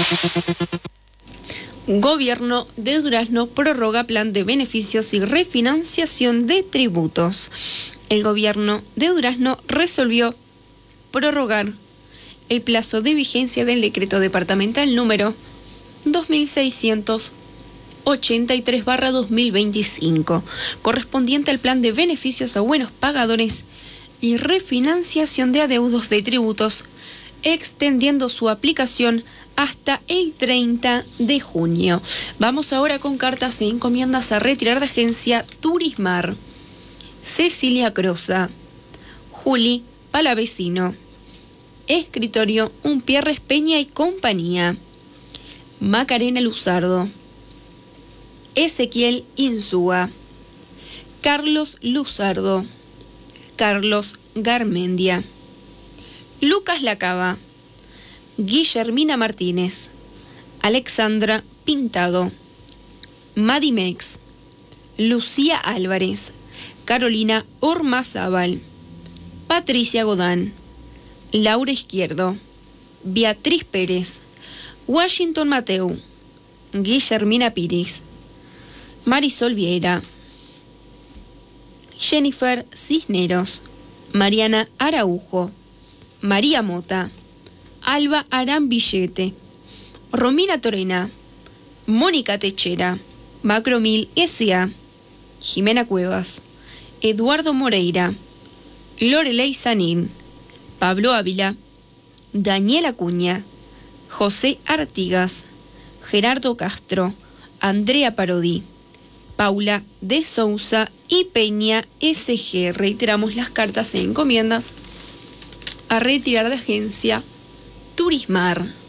Gobierno de Durazno prorroga plan de beneficios y refinanciación de tributos. El gobierno de Durazno resolvió prorrogar el plazo de vigencia del decreto departamental número 2683/2025, correspondiente al plan de beneficios a buenos pagadores y refinanciación de adeudos de tributos, extendiendo su aplicación hasta el 30 de junio. Vamos ahora con cartas e encomiendas a retirar de agencia Turismar. Cecilia Croza, Juli Palavecino, escritorio Unpierres Peña y Compañía, Macarena Luzardo, Ezequiel Insúa, Carlos Luzardo, Carlos Garmendia, Lucas Lacaba, Guillermina Martínez, Alexandra Pintado, Madimex, Lucía Álvarez, Carolina Ormazábal, Patricia Godán, Laura Izquierdo, Beatriz Pérez, Washington Mateu, Guillermina Piris, Marisol Vieira, Jennifer Cisneros, Mariana Araujo, María Mota, Alba Arambillete, Romina Torena, Mónica Techera, Macromil S.A., Jimena Cuevas, Eduardo Moreira, Lorelei Sanín, Pablo Ávila, Daniela Acuña, José Artigas, Gerardo Castro, Andrea Parodi, Paula de Sousa y Peña S.G. Reiteramos las cartas e encomiendas a retirar de agencia Turismar.